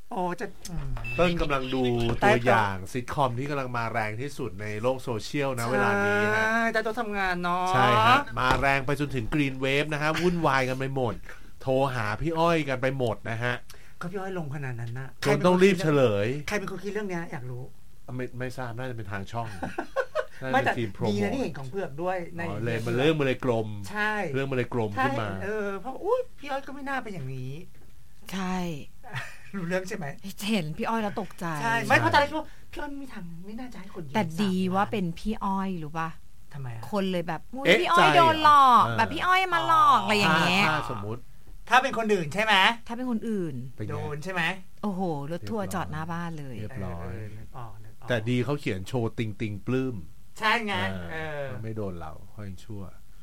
โอ้จะเติ้ลกำลังดูตัวอย่างซิทคอมที่กำลังมาแรงที่สุดในโลกโซเชียลนะเวลานี้ฮะแต่ตัวทำงานเนาะใช่ฮะมาแรงไปจนถึงกรีนเวฟนะฮะวุ่นวายกันไปหมดโทรหาพี่อ้อยกันไปหมดนะฮะก็พี่อ้อยลงขนาดนั้นนะจนต้องรีบเฉลยใครเป็นคนคิดเรื่องนี้อยากรู้ไม่ทราบน่าจะเป็นทางช่องไม่แต่ดีนะที่เห็นของเผือกด้วยในเลยมันเรื่องมันเลยกลมใช่เรื่องมันเลยกลมขึ้นมาเพราะอุ้ยพี่อ้อยก็ไม่น่าเป็นอย่างนี้ใช่รู้เรื่องใช่ไหมเห็นพี่อ้อยแล้วตกใจใช่ไม่เพราะตอนแรกคิดว่าพี่อ้อยไม่ทำไม่น่าจะให้คนแต่ดีว่าเป็นพี่อ้อยรู้ป่ะทำไมคนเลยแบบพี่อ้อยโดนหลอกแบบพี่อ้อยมาหลอกอะไรอย่างเงี้ยสมมติถ้าเป็นคนอื่นใช่ไหมถ้าเป็นคนอื่นโดนใช่ไหมโอ้โหรถทัวร์จอดหน้าบ้านเลยเรียบร้อยแต่ดีเขาเขียนโชว์ติงปลื้มใช่ไงไม่โดนเราค่อยชั่ว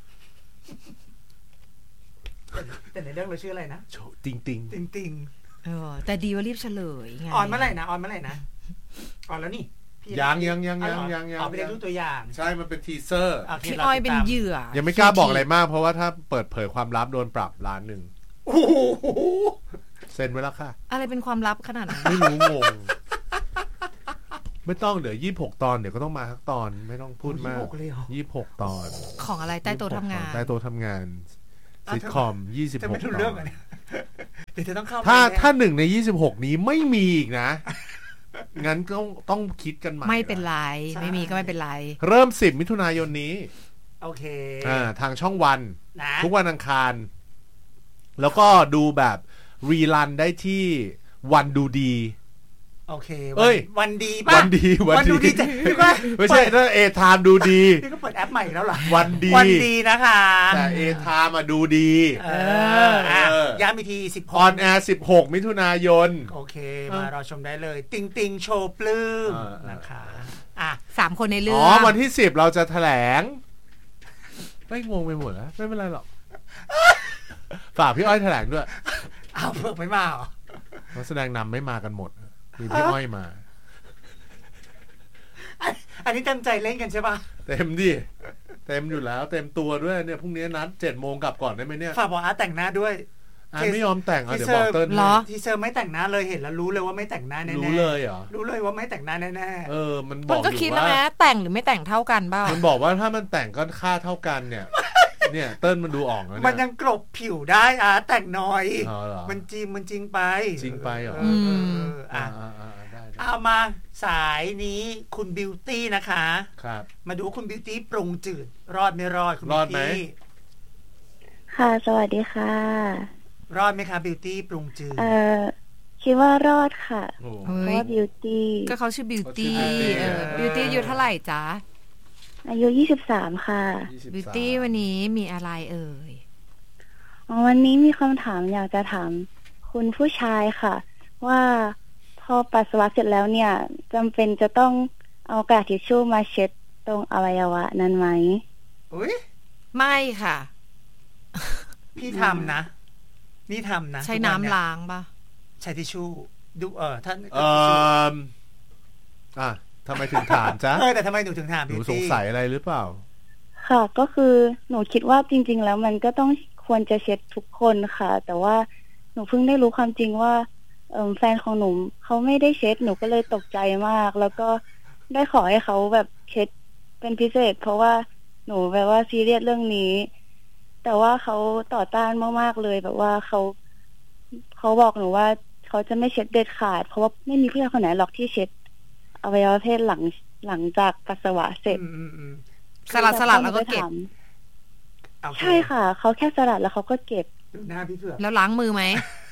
แต่ในเรื่องเราชื่ออะไรนะโชว์ติงแต่ดีว่ารีบเฉลยไงออนเมื่อไหร่นะออนแล้วนี่ยังเอาไปเรียนรู้ตัวอย่างใช่มันเป็นทีเซอร์พี่อ้อยเป็นเหยื่อยังไม่กล้าบอกอะไรมากเพราะว่าถ้าเปิดเผยความลับโดนปรับ1,000,000เซ็นไว้แล้วค่ะอะไรเป็นความลับขนาดนั้นไม่รู้งงไม่ต้องเดี๋ยว26 ตอนเดี๋ยวก็ต้องมาทั้งตอนไม่ต้องพูดมาก26 ตอนของอะไรใต้โต๊ะทำงานซิทคอม26 ตอนเดี๋ยวต้องเข้าถ้า1 ใน 26นี้ไม่มีอีกนะงั้นก็ต้องคิดกันใหม่ไม่เป็นไรไม่มีก็ไม่เป็นไรเริ่ม10 มิถุนายนนี้โอเคทางช่องวันทุกวันอังคารแล้วก็ดูแบบรีรันได้ที่วันดูดีโอเควันดีป่ะวันดูดีไม่ใช่ถ้าเอไทม์ดูดีพี่ก็เปิดแอปใหม่แล้วเหรอวันดีนะคะแต่เอไทม์มาดูดีย้ำอีกที 16ออนแอร์16 มิถุนายนโอเคมารอชมได้เลยติงโชว์ปลื้มนะคะ 3 คนในเรื่องวันที่10เราจะแถลงไม่งงไปหมดแล้วไม่เป็นไรหรอกฝากพี่อ้อยแถลงด้วยเพิ่งไม่มาเหรอนักแสดงนำไม่มากันหมดมีพี่อ้อยมาอันนี้เต็มใจเล่นกันใช่ป่ะเต็มดิเต็มอยู่แล้วเต็มตัวด้วยเนี่ยพรุ่งนี้นัด 7 โมงกลับก่อนได้ไหมเนี่ยฝากบอกแต่งหน้าด้วยไม่ยอมแต่งเดี๋ยวบอกเติ้ลทีเซอร์ไม่แต่งหน้าเลยเห็นแล้วรู้เลยว่าไม่แต่งหน้าแน่ๆรู้เลยเหรอรู้เลยว่าไม่แต่งหน้าแน่ๆมันบอกอยู่ว่าก็คิดแล้วนะแต่งหรือไม่แต่งเท่ากันบ้างมันบอกว่าถ้ามันแต่งก็ค่าเท่ากันเนี่ยเติ้ลมันดูออกแล้วมันยังกลบผิวได้แต่งน้อยมันจริงไปเหรอเอามาสายนี้คุณบิวตี้นะคะครับมาดูคุณบิวตี้ปรุงจืดรอดไม่รอดคุณบิวตี้ค่ะสวัสดีค่ะรอดไหมคะบิวตี้ปรุงจืดคิดว่ารอดค่ะเพราะว่าบิวตี้ก็เขาชื่อบิวตี้บิวตี้อายุเท่าไหร่จ๊ะอายุ23ค่ะบิวตี้วันนี้มีอะไรเอ่ยวันนี้มีคำถามอยากจะถามคุณผู้ชายค่ะว่าพอปัสสาวะเสร็จแล้วเนี่ยจำเป็นจะต้องเอากระดาษทิชชู่มาเช็ดตรงอวัยวะนั้นไหมไม่ค่ะพี่ทำนะนี่ทำนะใช้น้ำล้างป่ะใช้ทิชชู่ดูท่านทำไมถึงถามจ๊ะแต่ทำไมหนูถึงถามหนูสงสัยอะไรหรือเปล่าค่ะก็คือหนูคิดว่าจริงๆแล้วมันก็ต้องควรจะเช็ดทุกคนค่ะแต่ว่าหนูเพิ่งได้รู้ความจริงว่าแฟนของหนูเขาไม่ได้เช็ดหนูก็เลยตกใจมากแล้วก็ได้ขอให้เขาแบบเช็ดเป็นพิเศษเพราะว่าหนูแบบว่าซีเรียสเรื่องนี้แต่ว่าเขาต่อต้านมากๆเลยแบบว่าเขาบอกหนูว่าเขาจะไม่เช็ดเด็ดขาดเพราะว่าไม่มีผู้ชายคนไหนหรอกที่เช็ดอวัยวะเพศหลังจากปัสสาวะเสร็จสลัดแล้วก็เก็บใช่ค่ะเขาแค่สลัดแล้วเขาก็เก็บหน้าพี่เผือกแล้วล้างมือไหม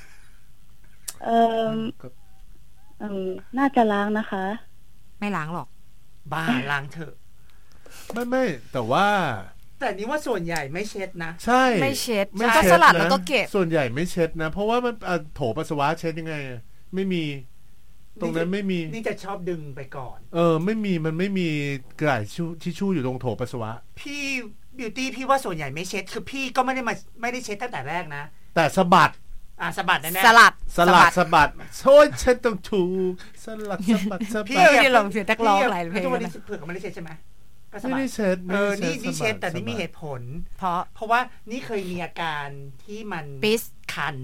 น่าจะล้างนะคะไม่ล้างหรอกบ้าล้างเถอะไม่แต่ว่าแต่นี่ว่าส่วนใหญ่ไม่เช็ดนะใช่ไม่เช็ดก็สลัดแล้วก็เก็บส่วนใหญ่ไม่เช็ดนะเพราะว่ามันโถปัสสาวะเช็ดยังไงไม่มีตรงนั้นไม่มีนี่จะชอบดึงไปก่อนไม่มีมันไม่มีกระดาษทิชชู่อยู่ตรงโถปัสสาวะพี่บิวตี้พี่ว่าส่วนใหญ่ไม่เช็ดคือพี่ก็ไม่ได้เช็ดตั้งแต่แรกนะแต่สะบัดสะบัดแน่สลัดสะบัดโอ้ยเช็ดต้องถูกสลัดสะบัดพี่ไม่ได้ลองเสียตักร้องอะไรเพลงนะเผื่อไม่ได้เช็ดใช่ไหมไม่ได้เช็ดนี่เช็ดแต่นี่มีเหตุผลเพราะว่านี่เคยมีอาการที่มันปิสคัน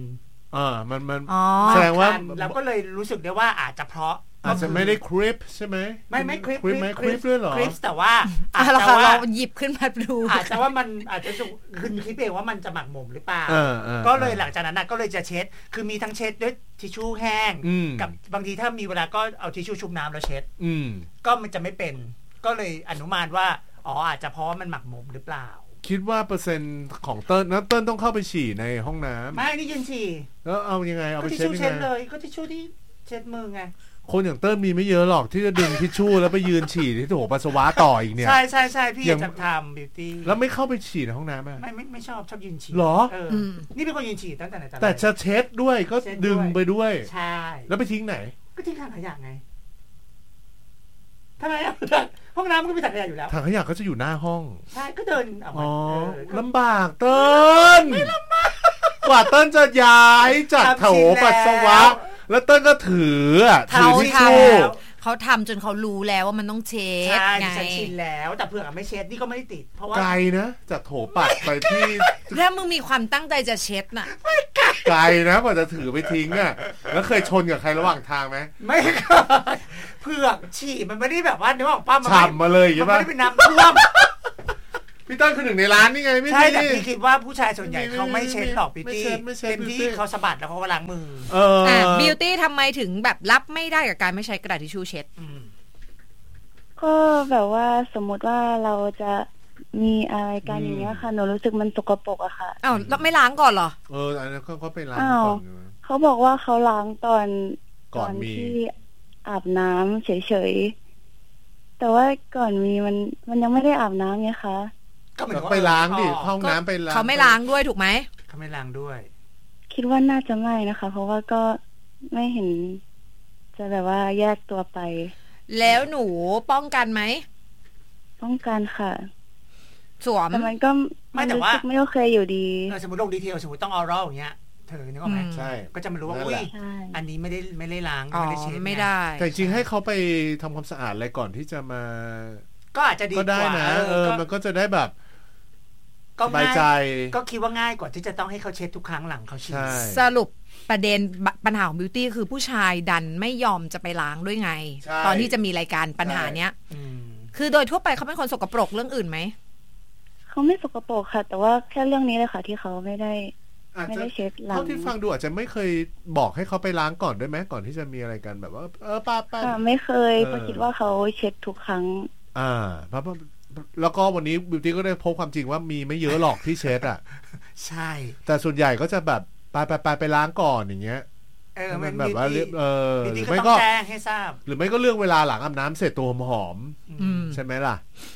มันแสดงว่าเราก็เลยรู้สึกได้ว่าอาจจะเพราะอาจจะไม่ได้คริปใช่ไหมไม่คริปด้วยหรอคริปแต่ว่าเราหยิบขึ้นมาดูอาจจะว่ามันอาจจะคือคิดเองว่ามันจะหมักหมมหรือเปล่าก็เลยหลังจากนั้นก็เลยจะเช็ดคือมีทั้งเช็ดด้วยทิชชู่แห้งกับบางทีถ้ามีเวลาก็เอาทิชชู่ชุบน้ำแล้วเช็ดก็มันจะไม่เป็นก็เลยอนุมานว่าอาจจะเพราะว่ามันหมักหมมหรือเปล่าคิดว่าเปอร์เซ็นต์ของเติ้ลต้องเข้าไปฉี่ในห้องน้ำไม่นี่ยืนฉี่แล้วเอายังไงเอาไปเช็ดยังไงเลยก็ทิชชู่ที่เช็ดมือไงคนอย่างเติ้ลมีไม่เยอะหรอกที่จะดึงทิชชู่แล้วไปยืนฉี่ที่โถปัสสาวะต่ออีกเนี่ยใช่พี่จะทำบิวตี้แล้วไม่เข้าไปฉี่ในห้องน้ำไหมไม่ชอบยืนฉี่หรอนี่เป็นคนยืนฉี่ตั้งแต่ไหนแต่จะเช็ดด้วยก็ดึงไปด้วยใช่แล้วไปทิ้งไหนก็ทิ้งถังขยะไงทำไมห้องน้ำมันก็มีถังขยะอยู่แล้วถังขยะก็จะอยู่หน้าห้องใช่ก็เดินออกมาลำบากเติ้ลไม่ลำบากกว่าเติ้ลจะย้ายจากโถปัสสาวะแล้วเติ้ลก็ถือทิชชู่เขาทำจนเขารู้แล้วว่ามันต้องเช็ดไงฉันชินแล้วแต่เผื่อไม่เช็ดนี่ก็ไม่ได้ติดเพราะว่าไกลนะจากโถปัดไปที่แล้วมึงมีความตั้งใจจะเช็ดน่ะไม่ไกลนะกว่าจะถือไปทิ้งอ่ะแล้วเคยชนกับใครระหว่างทางไหมไม่เคยเผือกฉี่มันไม่ได้แบบว่าเนื้อของป้าฉ่ำมาเลยใช่ไหมมันไม่ได้เป็นน้ำท่วมพี่ต้นคือหนึ่งในร้านนี่ไงไม่ใช่แต่พี่คิดว่าผู้ชายส่วนใหญ่เขาไม่เช็ดหรอกพี่ตี้เต็มที่เขาสะบัดแล้วเขาล้างมือบิวตี้ทำไมถึงแบบรับไม่ได้กับการไม่ใช้กระดาษทิชชู่เช็ดก็แบบว่าสมมติว่าเราจะมีอะไรกันอย่างเงี้ยค่ะหนูรู้สึกมันสกปรกอะค่ะอ้าวแล้วไม่ล้างก่อนเหรออันนั้นเขาไปล้างก่อนเขาบอกว่าเขาล้างตอนที่อาบน้ำเฉยๆแต่ว่าก่อนมีมันยังไม่ได้อาบน้ำไงคะก็ไปล้างดิห้องน้ำไปล้างเขาไม่ล้างด้วยถูกไหมเขาไม่ล้างด้วยคิดว่าน่าจะไม่นะคะเพราะว่าก็ไม่เห็นจะแบบว่าแยกตัวไปแล้วหนูป้องกันไหมป้องกันค่ะสวมแต่มันก็ไม่แต่ว่าไม่โอเคอยู่ดีสมมติลงดีเทลสมมติต้องออรัลอย่างเงี้ยเธอนึกออกไหมใช่ก็จะมารู้ว่าอุ้ยอันนี้ไม่ได้ล้างไม่ได้เช็ดไม่ได้แต่จริงให้เขาไปทำความสะอาดอะไรก่อนที่จะมาก็อาจจะดีกว่าก็ได้นะมันก็จะได้แบบสบายใจก็คิดว่าง่ายกว่าที่จะต้องให้เขาเช็ดทุกครั้งหลังเขาฉี่สรุปประเด็นปัญหาของบิวตี้คือผู้ชายดันไม่ยอมจะไปล้างด้วยไงตอนที่จะมีรายการปัญหาเนี้ยคือโดยทั่วไปเขาเป็นคนสกปรกเรื่องอื่นไหมเขาไม่สกปรกค่ะแต่ว่าแค่เรื่องนี้เลยค่ะที่เขาไม่ได้เช็ดล้างเท่าที่ฟังดูอาจจะไม่เคยบอกให้เขาไปล้างก่อนด้วยไหมก่อนที่จะมีอะไรกันแบบว่าป้าไม่เคยเพราะคิดว่าเขาเช็ดทุกครั้งเพราะแล้วก็วันนี้บิวตี้ก็ได้พบความจริงว่ามีไม่เยอะหรอกที่เช็ดใช่แต่ส่วนใหญ่ก็จะแบบไปล้างก่อนอย่างเงี้ยมันแบบว่าหรือไม่ก็แจ้งให้ทราบหรือไม่ก็เรื่องเวลาหลังอาบน้ำเสร็จตัวหอมใช่ไหมล่ะ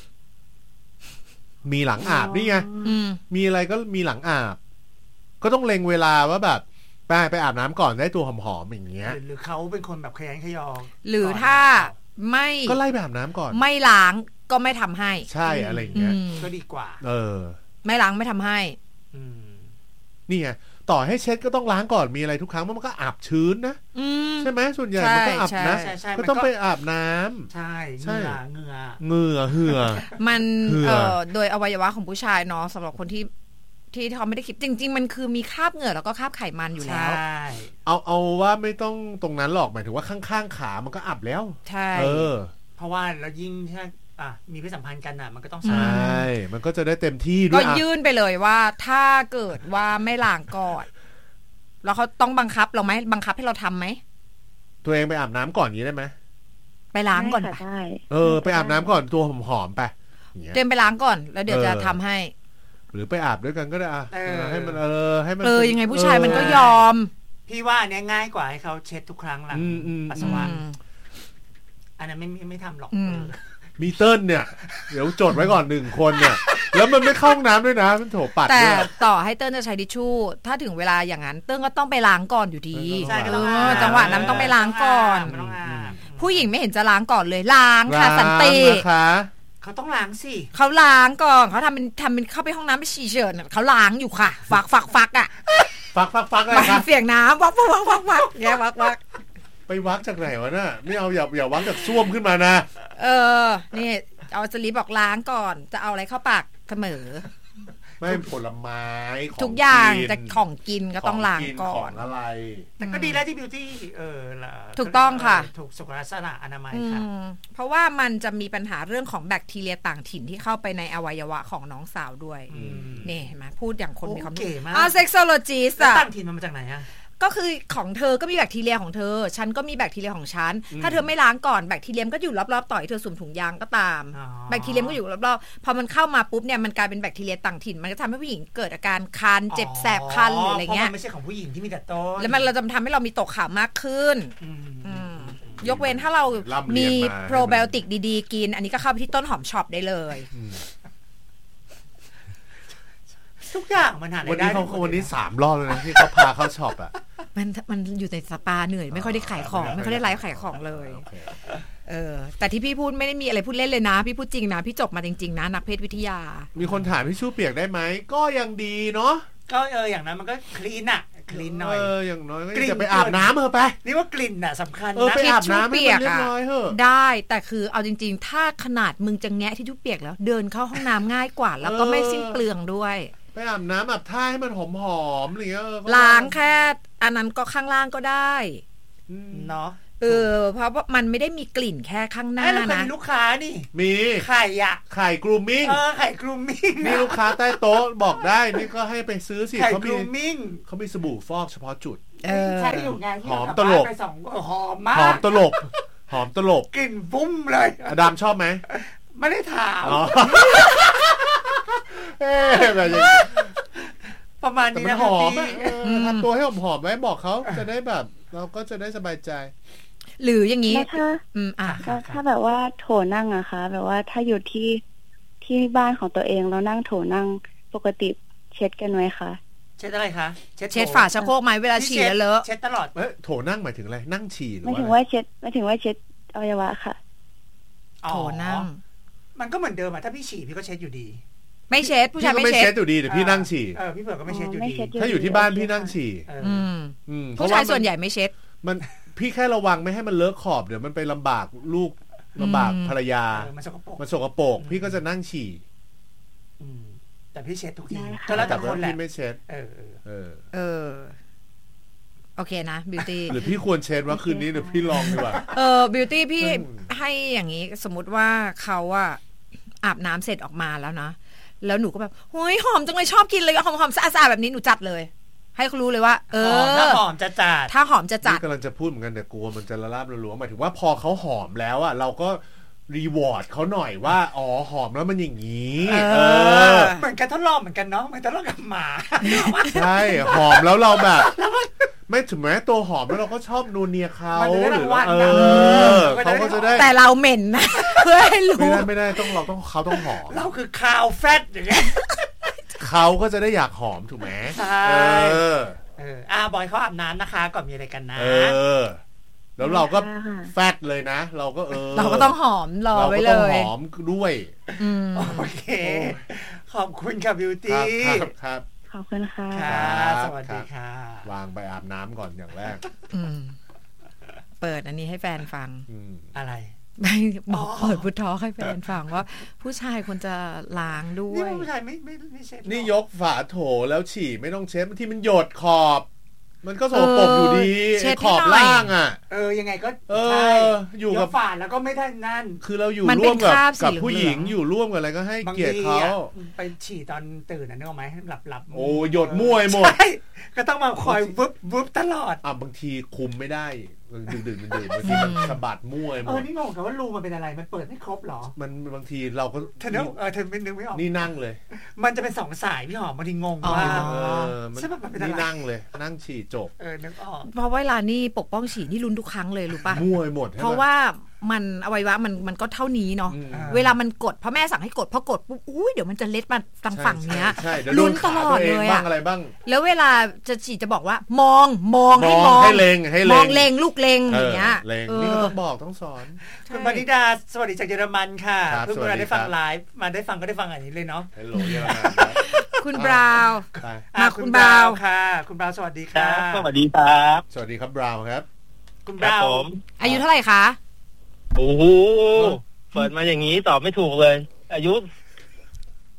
มีหลังอาบนี่ไงมีอะไรก็มีหลังอาบก็ต้องเล็งเวลาว่าแบบไปอาบน้ำก่อนได้ตัวหอมๆอย่างเงี้ยหรือเขาเป็นคนแบบขยันขยอหรือถ้าไม่ก็ไล่ไปอาบน้ำก่อนไม่ล้างก็ไม่ทำให้ใช่อะไรอย่างเงี้ยก็ดีกว่าไม่ล้างไม่ทำให้นี่ไงต่อให้เช็ดก็ต้องล้างก่อนมีอะไรทุกครั้งมันก็อาบชื้นนะใช่ไหมส่วนใหญ่มันก็อาบนะก็ต้องไปอาบน้ำใช่เหงื่อมันโดยอวัยวะของผู้ชายเนาะสำหรับคนที่เขาไม่ได้คิดจริงๆมันคือมีคราบเหงื่อแล้วก็คราบไขมันอยู่แล้วเอาว่าไม่ต้องตรงนั้นหรอกหมายถึงว่าข้างๆขามันก็อาบแล้วใช่เพราะว่าแล้วยิ่งถ้ามีเพศสัมพันธ์กันมันก็ต้องใช่มันก็จะได้เต็มที่ด้วยก็ยื่นไปเลยว่าถ้าเกิดว่าไม่ล้างก่อนแล้วเขาต้องบังคับเราไหมบังคับให้เราทำไหมตัวเองไปอาบน้ำก่อนนี้ได้ไหมไปล้างก่อนได้ไปอาบน้ำก่อนตัวหอมๆไปเตรียมไปล้างก่อนแล้วเดี๋ยวจะทำให้หรือไปอาบด้วยกันก็ได้ให้มันให้มันยังไงผู้ชายมันก็ยอมพี่ว่าอันนี้ง่ายกว่าให้เขาเช็ดทุกครั้งหลังปัสสาวะอันนั้นไม่ทำหรอกมีเติ้ลเนี่ยเดี๋ยวจดไว้ก่อน1คนเนี่ยแล้วมันไม่เข้าห้องน้ำด้วยนะมันโถปัดแต่ต่อให้เติ้ลจะใช้ทิชชู่ถ้าถึงเวลาอย่างนั้นเติ้ลก็ต้องไปล้างก่อนอยู่ดีจังหวะนั้นต้องไปล้างก่อนผู้หญิงไม่เห็นจะล้างก่อนเลยล้างค่ะสันติเขาต้องล้างสิเขาล้างก่อนเขาทำเป็นเข้าไปห้องน้ำไปฉี่เฉินเขาล้างอยู่ค่ะฟักอ่ะฟักอะไรครับเสียงน้ำวักแย่วักไปวักจากไหนวะน่ะไม่เอาอย่าวักจากส้วมขึ้นมานะนี่เอาสลีปบอกล้างก่อนจะเอาอะไรเข้าปากเสมอไม่ผลไม้ทุกอย่างจะของกินก็ต้องล้างก่อนของอะไรแต่ก็ดีแล้วที่บิวตี้ถูกต้องค่ะถูกสุขลักษณะอนามัยค่ะเพราะว่ามันจะมีปัญหาเรื่องของแบคทีเรียต่างถิ่นที่เข้าไปในอวัยวะของน้องสาวด้วยนี่เห็นไหมพูดอย่างคนมีความรู้เซ็กโซโลจิสต์ต่างถิ่นมันมาจากไหนอะก็คือของเธอก็มีแบคทีเรียของเธอฉันก็มีแบคทีเรียของฉันถ้าเธอไม่ล้างก่อนแบคทีเรียก็อยู่รอบๆต่อให้เธอสวมถุงยางก็ตามแบคทีเรียก็อยู่รอบๆพอมันเข้ามาปุ๊บเนี่ยมันกลายเป็นแบคทีเรียต่างถิ่นมันก็ทำให้ผู้หญิงเกิดอาการคันเจ็บแสบคันหรืออะไรเงี้ยไม่ใช่ของผู้หญิงที่มีแต่ต้นแล้วมันเราจะทำให้เรามีตกขาวมากขึ้นยกเว้นถ้าเรามีโปรไบโอติกดีๆกินอันนี้ก็เข้าไปที่ต้นหอมช็อปได้เลยทุกอย่างมันหาได้วันนี้3 รอบเลยนะที่เขาพาเข้าช็อปอ่ะมันอยู่ในสปาเหนื่อยไม่ค่อยได้ขายของไม่ค่อยได้ไลฟ์ขายของเลยแต่ที่พี่พูดไม่ได้มีอะไรพูดเล่นเลยนะพี่พูดจริงนะพี่จบมาจริงๆนะนักเพศวิทยามีคนถามพี่ชูเปียกได้ไหมก็ยังดีเนาะก็อย่างนั้นมันก็คลีนอะคลีนหน่อยอย่างน้อยก็จะไปอาบน้ำไปนี่ว่ากลิ่นน่ะสำคัญนะไปอาบน้ำเปียกอะได้แต่คือเอาจริงๆถ้าขนาดมึงจะแงะที่ชุบเปียกแล้วเดินเข้าห้องน้ำง่ายกว่าแล้วก็ไม่สิ้นเปลืองด้วยไปอาบน้ำอาบท่าให้มันหอมๆอะไรเงี้ยล้างแค่อันนั้นก็ข้างล่างก็ได้เนาะเพราะว่ามันไม่ได้มีกลิ่นแค่ข้างหน้านะมีลูกค้านี่มีไข่ไข่กรูมมิ่งไข่กรูมมิ่งมีลูกค้าใต้โต๊ะบอกได้นี่ก็ให้ไปซื้อสิเขามีสบู่ฟอกเฉพาะจุดใช่อยู่ไงหอมตลบหอมมากหอมตลบกลิ่นฟุ้มเลยอดัมชอบไหมไม่ได้ถามแบบอย่างประมาณนี้นะหอมทำตัวให้หอมไว้บอกเขาจะได้แบบเราก็จะได้สบายใจหรืออย่างนี้ถ้าแบบว่าโถนั่งอะคะแบบว่าถ้าอยู่ที่บ้านของตัวเองแล้วนั่งโถนั่งปกติเช็ดกันไหมคะเช็ดอะไรคะเช็ดฝาชักโครกไหมเวลาฉี่แล้วเลอะเช็ดตลอดโถนั่งหมายถึงอะไรนั่งฉี่หรือว่าไม่ถึงว่าเช็ดอวัยวะค่ะโถนั่งมันก็เหมือนเดิมอะถ้าพี่ฉี่พี่ก็เช็ดอยู่ดีไม่เช็ดผู้ชายไม่เช็ดอยู่ดีแต่พี่นั่งฉี่พี่เผือกก็ไม่เช็ดอยู่ดีถ้าอยู่ที่บ้านพี่นั่งฉี่ผู้ชายส่วนใหญ่ไม่เช็ดมันพี่แค่ระวังไม่ให้มันเลอะขอบเดี๋ยวมันไปลำบากลูกลำบากภรรยามันสกปรกพี่ก็จะนั่งฉี่แต่พี่เช็ดทุกทีแต่คนแหละพี่ไม่เช็ดโอเคนะบิวตี้หรือพี่ควรเช็ดว่าคืนนี้เดี๋ยวพี่ลองดีกว่าบิวตี้พี่ให้อย่างนี้สมมติว่าเขาอะอาบน้ำเสร็จออกมาแล้วนะแล้วหนูก็แบบเฮ้ยหอมจังเลยชอบกินเลยหอมๆสะอาดๆแบบนี้หนูจัดเลยให้เขารู้เลยว่าถ้าหอมจะจัดกำลังจะพูดเหมือนกันแต่กลัวมันจะละลาบละล้วงหมายถึงว่าพอเขาหอมแล้วอ่ะเราก็รีวอร์ดเขาหน่อยว่าอ๋อหอมแล้วมันอย่างนี้เหมือนกันทดลองเหมือนกันเนาะเหมือนทดลองกับหมาใช่หอมแล้วเราแบบไม่ถึงแม้ตัวหอมแล้วเราก็ชอบนูเนียเขาหรือว่าเขาก็จะได้แต่เราเหม็นนะเพื่อให้รู้ไม่ได้ต้องเขาต้องหอมเราคือคาวแฟตอย่างเงี้ยเขาก็จะได้อยากหอมถูกไหมใช่บอยเขาอาบน้ำนะคะก่อนมีอะไรกันนะแล้วเราก็แฟตเลยนะเราก็เราก็ต้องหอมรอไว้เลยเราก็ต้องหอมด้วยโอเคขอบคุณค่ะบิวตี้ครับขอบคุณค่ะสวัสดีค่ะวางไปอาบน้ำก่อนอย่างแรกเปิดอันนี้ให้แฟนฟังอะไรไม่บอกเปิดพุทธให้แฟนฟังว่าผู้ชายควรจะล้างด้วยนี่ผู้ชายไม่เช็ดนี่ยกฝาโถแล้วฉี่ไม่ต้องเช็ดบางทีมันหยดขอบมันก็สกปรกอยู่ดีขอบล่างอ่ะยังไงก็ใช่อยู่กับฝาแล้วก็ไม่ได้นั่นคือเราอยู่ร่วมกับผู้หญิงอยู่ร่วมกับอะไรก็ให้เกียรติเขาไปฉี่ตอนตื่นนึกออกไหมหลับโอ้หยดมั่วหมดก็ต้องมาคอยวุบตลอดบางทีคุมไม่ได้ดื่มบางทีมันสะบัดมั่วหมดนี่งงกับว่ารูมันเป็นอะไรมันเปิดไม่ครบหรอมันบางทีเราก็เธอไม่นึกไม่ออกนี่นั่งเลยมันจะเป็น2สายพี่หอมบางทีงงว่าใช่ป่ะมันเป็นอะไรนี่นั่งเลยนั่งฉี่จบนึกออกเพราะเวลานี่ปกป้องฉี่นี่ลุ้นทุกครั้งเลยรู้ป่ะมั่วหมดเพราะว่ามันอวัยวะมันก็เท่านี้เนาะเวลามันกดพ่อแม่สั่งให้กดพอกดปุ๊บอุ้ยเดี๋ยวมันจะเล็ดมาทางฝั่งเนี้ยลุ้นตลอดเลยอะแล้วเวลาจะฉี่จะบอกว่ามองให้มองให้เล็งมองเล็งลูกเล็งอย่างเงี้ยนี่ก็ต้องบอกต้องสอนคุณปณิดาสวัสดีจากเยอรมันค่ะเพิ่งมาได้ฟังไลฟ์มาได้ฟังก็ได้ฟังอันนี้เลยเนาะฮัลโหลเยอรมันคุณบราวคุณบราวค่ะคุณบราวสวัสดีค่ะสวัสดีครับสวัสดีครับบราวครับคุณบราวอายุเท่าไหร่คะโอ้โหเปิดมาอย่างนี้ตอบไม่ถูกเลยอายุ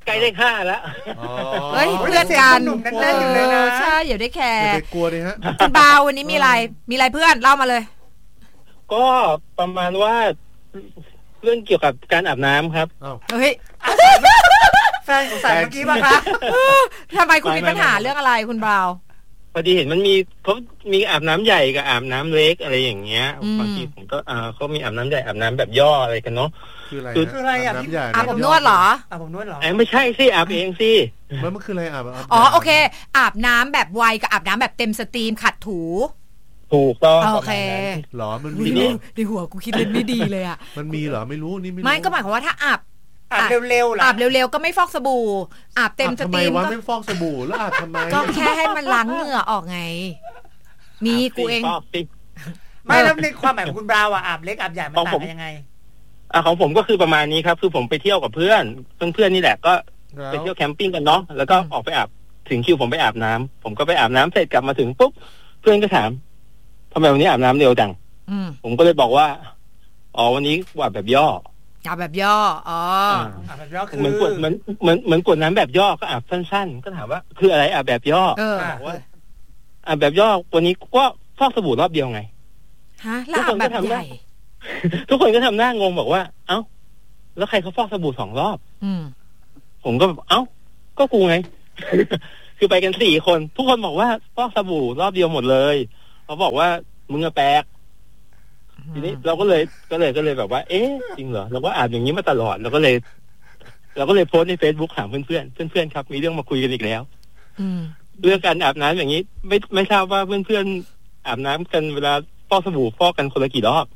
ใกล้เลข5แล้วเฮ้ยเพื่อนกันแน่นๆอยู่เลยนะใช่อย่าได้แคร์อย่าไปกลัวเลยฮะคุณบาววันนี้มีอะไรเพื่อนเล่ามาเลยก็ประมาณว่าเรื่องเกี่ยวกับการอาบน้ำครับเฮ้ยแฟนของสายเมื่อกี้ป่ะคะทำไมคุณมีปัญหาเรื่องอะไรคุณบาวพอดีเห็นมันเขามีอาบน้ำใหญ่กับอาบน้ำเล็กอะไรอย่างเงี้ยบางทีผมก็เขามีอาบน้ำใหญ่อาบน้ำแบบย่ออะไรกันเนาะคืออะไรอ่ะอาบผมนวดเหรออาบผมนวดเหรอไม่ใช่สิอาบเองสิมันคืออะไรอาบอ๋อโอเคอาบน้ำแบบไวกับอาบน้ำแบบเต็มสตรีมขัดถูถูกต้องโอเคหรอมันมีในหัวกูคิดเล่นไม่ดีเลยอ่ะมันมีเหรอไม่รู้นี่ไม่ก็หมายความว่าถ้าอาบเร็วๆอาบเร็วๆก็ไม่ฟอกสบู่อาบเต็มสตรีมทำไมวะไม่ฟอกสบู่แล้วอาบทำไมก็แค่ให้มันล้างเหงื่อออกไงมีกูเองไม่แล้วในความหมายของคุณบราวอาบเล็กอาบใหญ่มันต่างกันยังไงของผมก็คือประมาณนี้ครับคือผมไปเที่ยวกับเพื่อนนี่แหละก็ไปเที่ยวแคมปิ้งกันเนาะแล้วก็ออกไปอาบถึงคิวผมไปอาบน้ำผมก็ไปอาบน้ำเสร็จกลับมาถึงปุ๊บเพื่อนก็ถามทำไมวันนี้อาบน้ำเร็วจังผมก็เลยบอกว่าวันนี้อาบแบบย่ออาบแบบย่ออาบแบบย่อคือเหมือนกดน้ำแบบย่อก็อาบสั้นๆก็ถามว่าคืออะไรอาบแบบย่อบอกว่าอาบแบบย่อวันนี้ก็ฟอกสบู่รอบเดียวไงฮะแล้วอาบแบบใหญ่ทุกคนก็ทำหน้างงบอกว่าเอ้าแล้วใครเขาฟอกสบู่2 รอบผมก็แบบเอ้าก็กูไง คือไปกัน4 คนทุกคนบอกว่าฟอกสบู่รอบเดียวหมดเลยเขาบอกว่ามึงอะแปลกทีนี้เราก็เลยแบบว่าเอ๊ะจริงเหรอเราก็อาบอย่างนี้มาตลอดเราก็เลยโพสใน Facebook ถามเพื่อนครับมีเรื่องมาคุยกันอีกแล้วเรื่องการอาบน้ำอย่างนี้ไม่ทราบว่าเพื่อนอาบน้ำกันเวลาฟอกสบู่ฟอกกันคนละกี่รอบ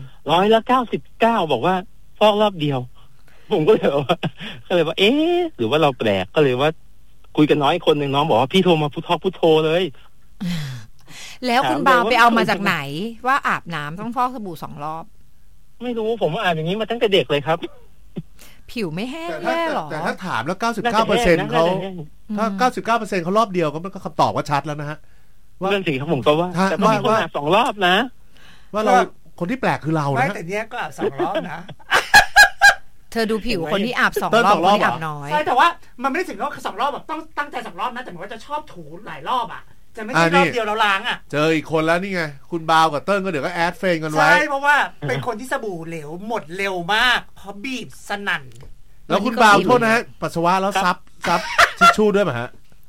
99%บอกว่าฟอกรอบเดียวผมก็เลยว่าเอ๊ะหรือว่าเราแปลกก็เลยว่าคุยกันน้อยคนหนึ่งน้องบอกว่าพี่โทรมาพุทโธเลยแล้วคุณบาวไปเอามาจากไหนว่าอาบน้ำต้องฟอกสบู่2 รอบไม่รู้ผมอาบอย่างนี้มาตั้งแต่เด็กเลยครับผิวไม่แห้งแย่หรอแต่ถ้าถามแล้ว 99% เขาถ้า 99% เขารอบเดียวก็มันก็คำตอบว่าชัดแล้วนะฮะว่าเรื่องสิ่งของผมก็ว่าแต่มีคนอาบ2 รอบนะว่าเราคนที่แปลกคือเรานะแต่เนี้ยก็อาบ2 รอบนะเธอดูผิวคนที่อาบ2 รอบคนที่อาบน้อยใช่แต่ว่ามันไม่ได้ถึงว่า2 รอบแบบต้องตั้งใจ2 รอบนะแต่หมายว่าจะชอบถูหลายรอบอ่ะจะไม่ใช่รอบเดียวเราล้างอ่ะเจออีกคนแล้วนี่ไงคุณบาวกับเติ้ลก็เดี๋ยวก็แอดเฟรนกันไว้ใช่เพราะว่าเป็นคนที่สบู่เหลวหมดเร็วมากเพราะบีบสนั่นแล้วคุณบาวโทษนะฮะปัสสาวะแล้วซับทิชชู่ด้วยไหมฮะ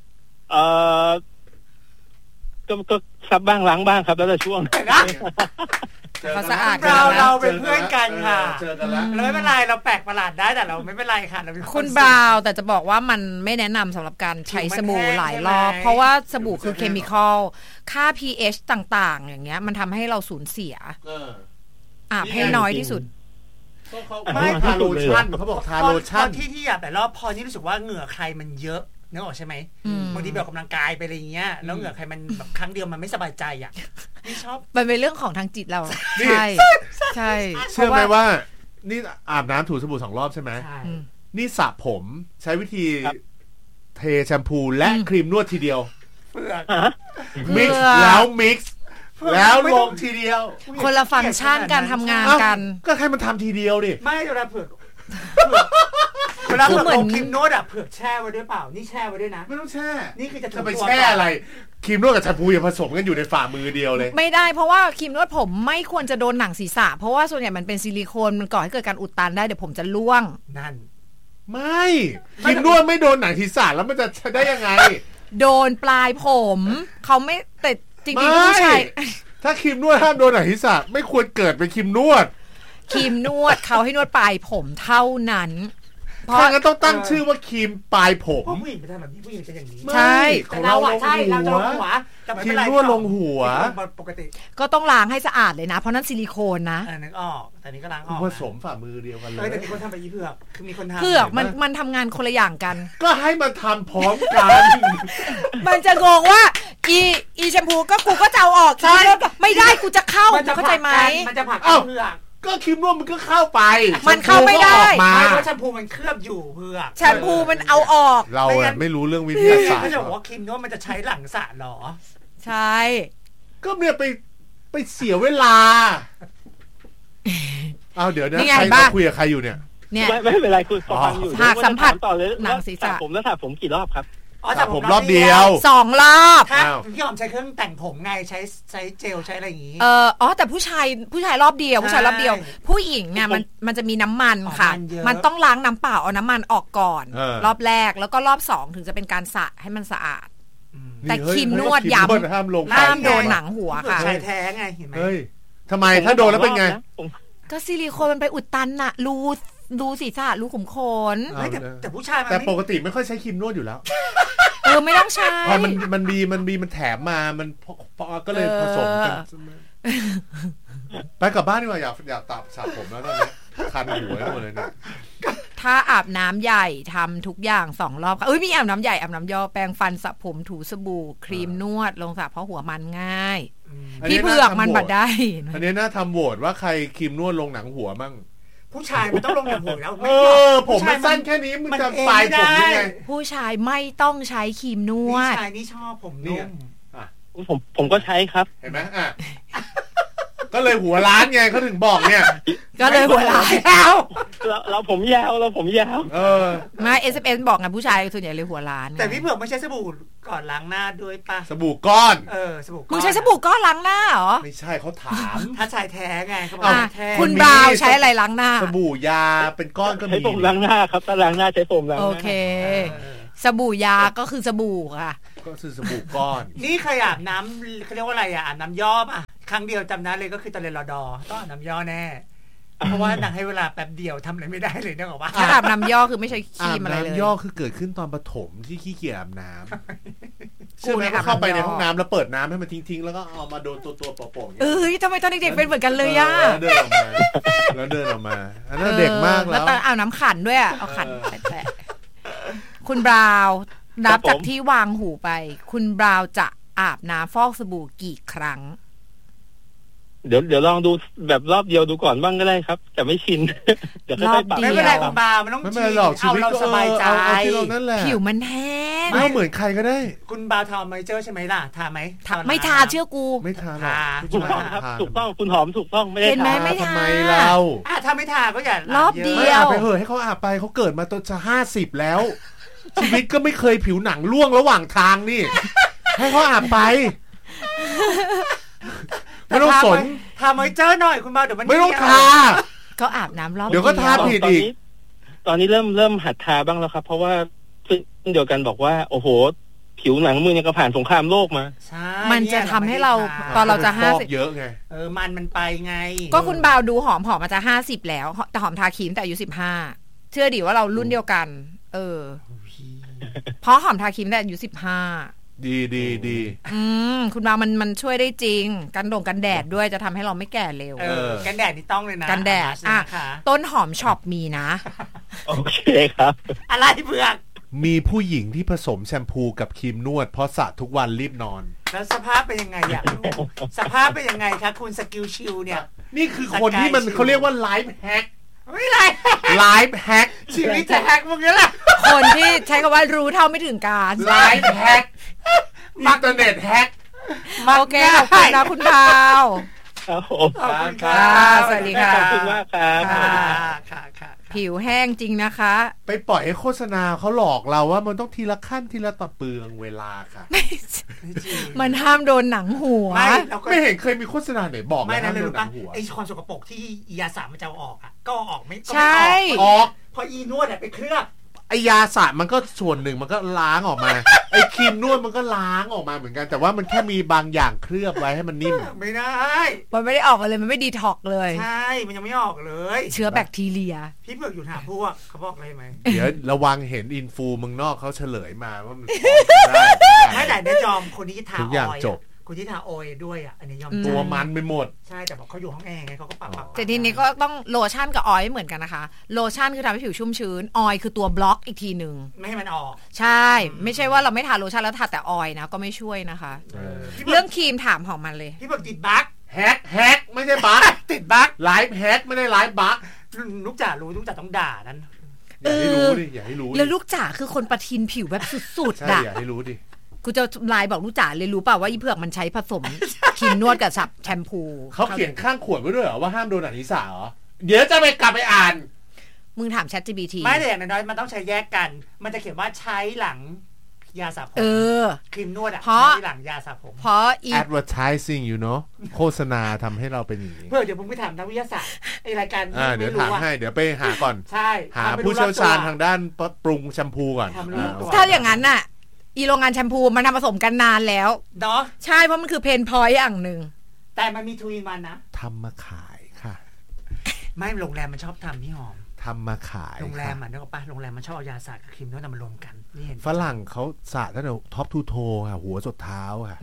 ก็ซับบ้างล้างบ้างครับแล้วแต่ช่วงเขาสะอาดเราเป็นเพื่อนกันค่ะเราไม่เป็นไรเราแปลกประหลาดได้แต่เราไม่เป็นไรค่ะเราคุณบาวแต่จะบอกว่ามันไม่แนะนำสำหรับการใช้สบู่หลายรอบเพราะว่าสบู่คือเคมีคอลค่า pH ต่างๆอย่างเงี้ยมันทำให้เราสูญเสียอาบให้น้อยที่สุดไม่ทาโลชั่นเขาบอกทาโลชั่นที่อยากแต่รอบพอนี่รู้สึกว่าเหงื่อใครมันเยอะนึกออกใช่ไหมบางทีแบบกำลังกายไปอะไรเงี้ยแล้วเหงื่อใครมันแบบครั้งเดียวมันไม่สบายใจอ่ะนี่ชอบมันเป็นเรื่องของทางจิตเราใช่ใช่เชื่อไหมว่านี่อาบน้ำถูสบู่2 รอบใช่ไหมนี่สระผมใช้วิธีเทแชมพูและครีมนวดทีเดียวมิกซ์แล้วมิกซ์แล้วลงทีเดียวคนละฟังก์ชันการทำงานกันก็ให้มันทำทีเดียวดิไม่เวลาเผือกเวลาเหมือนครีมนวดเผือกแช่ไว้ด้วยเปล่านี่แช่ไว้ด้วยนะไม่ต้องแช่นี่คือจะไปแช่อะไรครีมนวดกับแชมพูอย่าผสมกันอยู่ในฝ่ามือเดียวเลยไม่ได้เพราะว่าครีมนวดผมไม่ควรจะโดนหนังศีรษะเพราะว่าส่วนใหญ่มันเป็นซิลิโคนมันก่อให้เกิดการอุดตันได้เดี๋ยวผมจะร่วงนั่นไม่ครีมนวดไม่โดนหนังศีรษะแล้วมันจะได้ยังไงโดนปลายผมเขาไม่แต่จริงๆผู้ชายถ้าครีมนวดห้ามโดนหนังศีรษะไม่ควรเกิดเป็นครีมนวดเขาให้นวดปลายผมเท่านั้นเพราะงั้นต้องตั้งชื่อว่าครีมปลายผมผู้หญิงไปทำแบบนี้ผู้หญิงเป็นอย่างนี้ใช่ของเราใช่เราจะลงหัวครีมนวดลงหัวปกติก็ต้องล้างให้สะอาดเลยนะเพราะนั้นซิลิโคนนะนึกออกแต่นี้ก็ล้างออกผสมฝ่ามือเดียวกันเลยแต่มีคนทำแบบเผือกคือมีคนทำเผือกมันทำงานคนละอย่างกันก็ให้มันทำพร้อมกันมันจะงงว่าอีแชมพูก็กูก็จะเอาออกไม่ได้กูจะเข้าเข้าใจไหมมันจะผักเผือกก็ครีมนวดมันก็เข้าไปมันเข้าไม่ได้เพราะแชมพูมันเคลือบอยู่เพื่อแชมพูมันเอาออกเราไม่รู้เรื่องวิทยาศาสตร์ไม่ใช่ว่าครีมนวดมันจะใช้หลังสระหรอใช่ก็เนี่ยไปเสียเวลาเอาเดี๋ยวนะใครคุยกับใครอยู่เนี่ยเนี่ยไม่เป็นไรคุณฟังอยู่หากสัมผัสต่อเลยหนังศีรษะผมแล้วถ้าผมกี่รอบครับแต่ผมรอบเดียว 2 รอบถ้าพี่หอมใช้เครื่องแต่งผมไงใช้เจลใช้อะไรอย่างงี้แต่ผู้ชายรอบเดียวผู้ชายรอบเดียวผู้หญิงเนี่ยมันจะมีน้ำมันค่ะมันต้องล้างน้ำเปล่าเอาน้ำมันออกก่อนรอบแรกแล้วก็รอบ2ถึงจะเป็นการสระให้มันสะอาดแต่ครีมนวดย้ำห้ามโดนหนังหัวค่ะชายแท้ไงเห็นไหมทำไมถ้าโดนแล้วเป็นไงก็ซิลิโคนมันไปอุดตันน่ะรูศีรษะรูขุมขนแต่ผู้ชายแต่ปกติไม่ค่อยใช้ครีมนวดอยู่แล้วไม่ต้องใช้พอมันแถมมามันก็เลยผสมกันไปกลับบ้านดีกว่าอยากตับสระผมแล้วตอนนี้คันหัวหมดเลยเนี่ยถ้าอาบน้ำใหญ่ทำทุกอย่าง2 รอบค่ะมีอาบน้ำใหญ่อาบน้ำย่อแปรงฟันสระผมถูสบู่ครีมนวดลงสระเพราะหัวมันง่ายพี่เผือกมันบัดได้อันนี้น่าทำโหวตว่าใครครีมนวดลงหนังหัวมั่งผู้ชายมันต้องลงหนังหัวแล้วผมมันสั้นแค่นี้มันจะปลายผมยังไงผู้ชายไม่ต้องใช้ครีมนวดผู้ชายนี่ชอบผมนุ่มผมก็ใช้ครับเห็นไหมก็เลยหัวล้านไงเขาถึงบอกเนี่ยก็เลยหัวล้านเราผมยาวมา SMS บอกไงผู้ชายส่วนใหญ่เลยหัวล้านแต่พี่เผือกไม่ใช่สบู่ก่อนล้างหน้าด้วยป่ะสบู่ก้อนสบู่ก้อนมึงใช้สบู่ก้อนล้างหน้าเหรอไม่ใช่เขาถามถ้าชายแท้ไงเขาบอกแท้คุณบราวใช้อะไรล้างหน้าสบู่ยาเป็นก้อนก็มีใช้ผมล้างหน้าครับถ้าล้างหน้าใช้ผมล้างหน้าโอเคสบู่ยาก็คือสบู่ค่ะก็คือสบู่ก้อนนี่เคยอาบน้ำเขาเรียกว่าอะไรอาบน้ำย่อป่ะครั้งเดียวจำได้เลยก็คือตอนเรียนรดต้องอาบน้ำย่อแน่เพราะว่านางให้เวลาแป๊บเดียวทำอะไรไม่ได้เลยนึกออกปะอาบน้ำย่อคือไม่ใช้ครีมอะไรเลยอาบน้ำย่อคือเกิดขึ้นตอนประถมที่ขี้เกียจอาบน้ำกูเนี่ยเข้าไปในห้องน้ำแล้วเปิดน้ำให้มันทิ้งๆแล้วก็เอามาโดนตัวโป่งๆทำไมตอนเด็กๆเป็นเหมือนกันเลยอะเดินออกมาแล้วเดินออกมาอันนั้นเด็กมากแล้วตอนอาบน้ำขันด้วยเอาขันแตะคุณบราวนับจากที่วางหูไปคุณบราวจะอาบน้ำฟอกสบู่กี่ครั้งเดี๋ยวลองดูแบบรอบเดียวดูก่อนบ้างก็ได้ครับแต่ไม่ชินเดี๋ยวค่อยปรับไม่เป็นไรคุณบามันต้องชินเอาเราสบายใจผิวมันแห้งไม่เหมือนใครก็ได้คุณบาทาไมเจอร์ใช่ไหมล่ะทาไหมไม่ทาเชื่อกูไม่ทาหรอกถูกต้องครับถูกต้องคุณหอมถูกต้องไม่ได้ทาทำไมเราถ้าไม่ทาก็อย่ารอบเดียวไปเหอะให้เขาอาบไปเขาเกิดมาตัวจะ50แล้วชีวิตก็ไม่เคยผิวหนังร่วงระหว่างทางนี่ให้เขาอาบไปไม่ต้องสนทาไมเจอหน่อยคุณบาเดี๋ยวมันไม่ต้องทาก็อาบน้ำรอบเดี๋ยวก็ทาผิดอีกตอนนี้เริ่มหัดทาบ้างแล้วครับเพราะว่าเพื่อนเดียวกันบอกว่าโอ้โหผิวหนังมือเนี่ยก็ผ่านสงครามโลกมาใช่มันจะทำให้เราตอนเราจะ 50เยอะไงมันไปไงก็คุณบาวดูหอมมาจะ50แล้วแต่หอมทาครีมแต่อายุ15เชื่อดิว่าเรารุ่นเดียวกันเพราะหอมทาครีมแต่อายุ15 ดีคุณบาวมันช่วยได้จริงกันแดดด้วยจะทำให้เราไม่แก่เร็วกันแดดนี่ต้องเลยนะกันแดดต้นหอมช็อปมีนะโอเคครับอะไรเผือกมีผู้หญิงที่ผสมแชมพูกับครีมนวดเพราะสระทุกวันรีบนอนแล้วสภาพเป็นยังไงสภาพเป็นยังไงคะคุณสกิลชิลเนี่ยนี่คือคนที่มันเขาเรียกว่าไลฟ์แฮกไม่ไรไลฟ์แฮกชีวิตจะแฮกมึงนี่แหละคนที่ใช้คำว่ารู้เท่าไม่ถึงการไลฟ์แฮกอินเทอร์เน็ตแฮกโอเคขอบคุณนะคุณดาวขอบคุณค่ะสวัสดีค่ะขอบคุณมากครับค่ะผิวแห้งจริงนะคะไปปล่อยให้โฆษณาเขาหลอกเราว่ามันต้องทีละขั้นทีละต่อเปลืองเวลาค่ะมันห้ามโดนหนังหัวไม่เห็นเคยมีโฆษณาไหนบอกไม่นะเลยรู้ป่ะไอความสกปรกที่ยาสระมันจะออกก็ออกไม่ใช่ออกพออีนวดไปเคลือบไอยาสระมันก็ส่วนหนึ่งมันก็ล้างออกมาไอครีมนวดมันก็ล้างออกมาเหมือนกันแต่ว่ามันแค่มีบางอย่างเคลือบไว้ให้มันนิ่มไม่ได้มันไม่ได้ออกเลยมันไม่ดีท็อกเลยใช่มันยังไม่ออกเลยเชื้อแบคทีเรียพี่เผือกอยู่ถามพวกเขาบอกอะไรไหมเดี๋ยวระวังเห็นอินฟูเมืองนอกเขาเฉลยมาว่ามันไม่ได้ในจอมคนนี้ทาออยคนที่ทาออยด้วยอันนี้ยอมตัวมันไปหมดใช่แต่บอกเขาอยู่ห้องแอร์ไงเขาก็ปรับแต่ทีนี้ก็ต้องโลชั่นกับออยเหมือนกันนะคะโลชั่นคือทำให้ผิวชุ่มชื้นออยคือตัวบล็อกอีกทีนึงไม่ให้มันออกใช่ไม่ใช่ว่าเราไม่ทาโลชั่นแล้วทาแต่ออยนะก็ไม่ช่วยนะคะเรื่องครีมถามของมันเลยพี่บอกติดบั๊กแฮกไม่ใช่บั๊กติดบั๊กไลฟ์แฮกไม่ได้ไลฟ์บั๊กลูกจ๋ารู้ลูกจ๋าต้องด่านั้นอย่าให้รู้ดิอย่าให้รู้แล้วลูกจ๋าคือคนประทินผิวแบบสุดๆอ่ะอย่าให้รู้ดิกูจะไลน์บอกลูกจ๋าเลยรู้เปล่าว่าอีเผือกมันใช้ผสมครีมนวดกับแชมพูเขาเขียนข้างขวดไว้ด้วยเหรอว่าห้ามโดนหนังศีรษะเหรอเดี๋ยวจะไปกลับไปอ่านมึงถาม ChatGPT ไม่แต่อย่างน้อยมันต้องใช้แยกกันมันจะเขียนว่าใช้หลังยาสระผมครีมนวดใช้หลังยาสระผมเพราะ advertising you know โฆษณาทำให้เราเป็นอย่างนี้เพื่อเดี๋ยวผมไปถามนักวิทยาศาสตร์ไอรายการเดี๋ยวถามให้เดี๋ยวไปหาก่อนใช่หาผู้เชี่ยวชาญทางด้านปรุงแชมพูก่อนถ้าอย่างนั้นน่ะอีโรงงานแชมพูมันทำผสมกันนานแล้วเนาะใช่เพราะมันคือเพนพอยต์อย่างหนึ่งแต่มันมีทูอินวันนะทำมาขายค่ะไม่โรงแรมมันชอบทำพี่หอมทำมาขายโรงแรมนึกออกป่ะโรงแรมมันชอบเอายาสระกับครีมนวดมารวมกันนี่เห็นฝรั่งเขาสระตั้งแต่ท็อปทูโทค่ะหัวจดเท้าค่ะ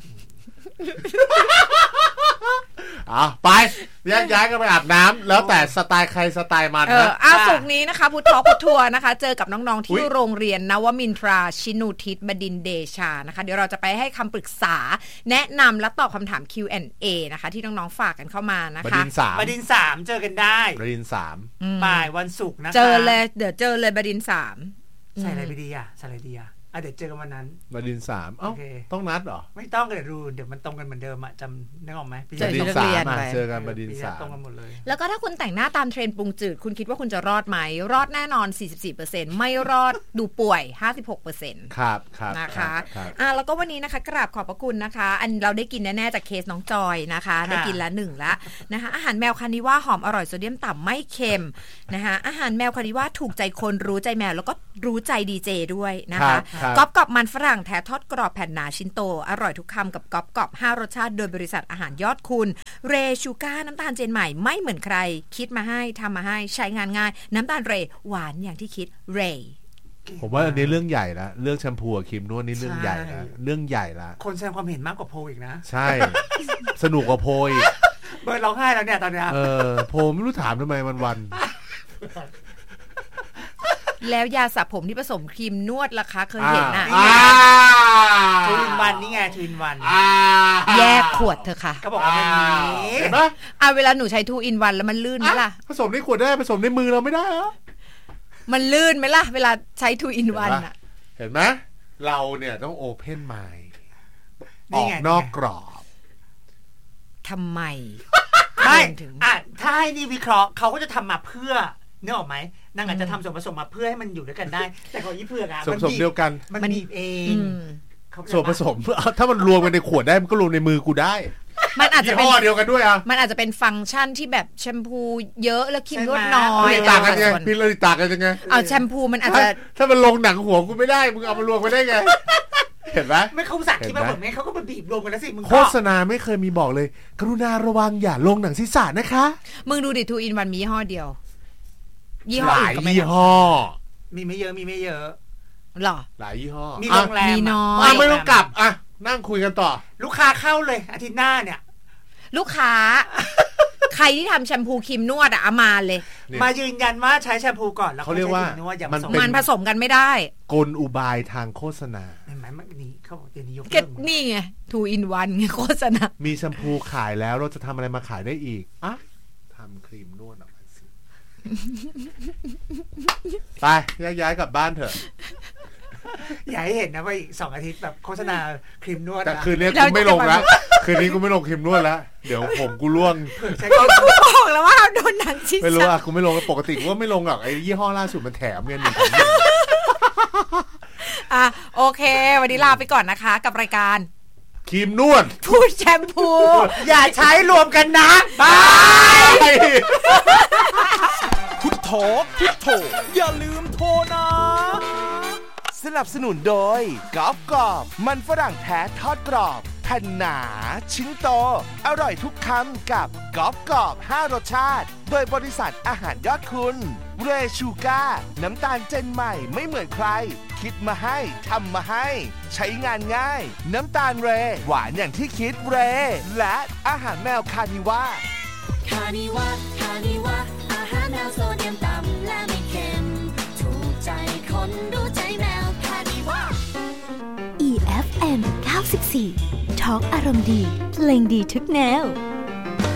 ไปย้ายกันไปอาบน้ำแล้วแต่สไตล์ใครสไตล์มันนะสุกนี้นะคะพุทธพุททัวร์นะคะเจอกับน้องๆที่โรงเรียนนวมินทราชินูทิศบดินทร์เดชานะคะเดี๋ยวเราจะไปให้คำปรึกษาแนะนำและตอบคำถาม Q&A นะคะที่น้องๆฝากกันเข้ามานะคะบดินทร์ 3เจอกันได้บดินทร์ 3บ่ายวันศุกร์นะคะเจอเลยเดี๋ยวเจอเลยบดินทร์ 3ใส่อะไรไปดีใส่อะไรดีเดี๋ยวเจอกันวันนั้นบดินทร์3ต้องนัดเหรอไม่ต้องเดี๋ยวมันตรงกันเหมือนเดิมจำนึกออกไหมบดินทร์3เจอกันบดินทร์3 ตรงกันหมดเลยแล้วก็ถ้าคุณแต่งหน้าตามเทรนด์ปรุงจืดคุณคิดว่าคุณจะรอดไหมรอดแน่นอน 44% ไม่รอดดูป่วย 56% ครับนะคะแล้วก็วันนี้นะคะกราบขอบพระคุณนะคะอันเราได้กินแน่ๆจากเคสน้องจอยนะคะได้กินละ1ละนะคะอาหารแมวคานิว่าหอมอร่อยโซเดียมต่ำไม่เค็มนะคะอาหารแมวคานิว่าถูกใจคนรู้ใจแมวแล้วก็รู้ใจดีเจด้วยนะคะก๊อบกรอบมันฝรั่งแท้ทอดกรอบแผ่นหนาชิ้นโตอร่อยทุกคำกับก๊อบกรอบ5รสชาติโดยบริษัทอาหารยอดคุณเรชูก้าน้ำตาลเจนใหม่ไม่เหมือนใครคิดมาให้ทำมาให้ใช้งานง่ายน้ำตาลเรหวานอย่างที่คิดเรผมว่าอันนี้เรื่องใหญ่ละเรื่องแชมพูกับครีมนวดนี่เรื่องใหญ่ละเรื่องใหญ่ละคนแสดงความเห็นมากกว่าโพอีกนะใช่สนุกกว่าโพอีกเบิร์ดร้องไห้แล้วเนี่ยตอนเนี้ยโพไม่รู้ถามทำไมวันแล้วยาสระผมที่ผสมครีมนวดล่ะคะเคยเห็นน่ะทูอินวันนี่ไงทูอินวันแยกขวดเถอะค่ะก็บอกว่ามันมีเห็นปะเวลาหนูใช้ทูอินวันแล้วมันลื่นไหมล่ะผสมในขวดได้ผสมในมือเราไม่ได้เหรอมันลื่นไหมล่ะเวลาใช้ทูอินวันอ่ะเห็นไหมเราเนี่ยต้องโอเพนไมล์ออกนอกกรอบทำไมไม่ถ้าให้นี่วิเคราะห์เขาก็จะทำมาเพื่อนึกออกไหมนางอาจจะทำส่วนผสมมาเพื่อให้มันอยู่ด้วยกันได้แต่ของยี่เผือกส่วนผสมเดียวกันมันบีบเองส่วนผสมถ้ามันรวมกันในขวดได้มันก็รวมในมือกูได้มันอาจจะเป็นเดียวกันด้วยมันอาจจะเป็นฟังก์ชันที่แบบแชมพูเยอะแล้วครีมนวดน้อยต่างกันไงพี่เลยต่างกันยังไงแชมพูมันอาจจะถ้ามันลงหนังหัวกูไม่ได้มึงเอามารวมกันได้ไงเห็นไหมไม่เขาสักคิดมาเหมือนไม่เขาก็มาบีบรวมกันแล้วสิมึงโฆษณาไม่เคยมีบอกเลยกรุณาระวังอย่าลงหนังศีรษะนะคะมึงดูดิทูอินวันมียี่ห้อเดียวยี่ห้ออื่นก็ไม่ยี่ห้อมีไม่เยอะหรอหลายยี่ห้อมีโรงแรมมีน้อยไม่ต้องกลับนั่งคุยกันต่อลูกค้าเข้าเลยอาทิตย์หน้าเนี่ยลูกค้าใครที่ทำแชมพูครีมนวดมาเลยมายืนยันว่าใช้แชมพูก่อนแล้วเขาเรียกว่ามันผสมกันไม่ได้กลอุบายทางโฆษณาเห็นไหมมันนี่เขาบอกจะนิยมนี่ไงทูอินวันไงโฆษณามีแชมพูขายแล้วเราจะทำอะไรมาขายได้อีกทำครีมนวดไปย้ายกลับบ้านเถอะอย่าให้เห็นนะว่าอีก2 อาทิตย์แบบโฆษณาครีมนวดแต่คืนนี้กูไม่ลงแล้วคืนนี้กูไม่ลงครีมนวดแล้วเดี๋ยวผมกูล่วงกูบอกแล้วว่าโดนหนังชิดไม่รู้กูไม่ลงปกติกูว่าไม่ลงหรอกไอ้ยี่ห้อล่าสุดมันแถมเงินโอเควันนี้ลาไปก่อนนะคะกับรายการครีมนวดพูดแชมพูอย่าใช้รวมกันนะบายพุทโธพุทโธอย่าลืมโทรนะสนับสนุนโดยกอล์ฟกรอบมันฝรั่งแท้ทอดกรอบแผ่นหนาชิ้นโตอร่อยทุกคำกับกอล์ฟกรอบ5รสชาติโดยบริษัทอาหารยอดคุณเรชูก้าน้ำตาลเจนใหม่ไม่เหมือนใครคิดมาให้ทำมาให้ใช้งานง่ายน้ำตาลเรหวานอย่างที่คิดเรและอาหารแมวคานิว่าอาหารแมวโซเดียมต่ำและไม่เค็มถูกใจคนดูใจแมวคานิว่า EFM 94 ทอล์กอารมณ์ดีเพลงดีทุกแนว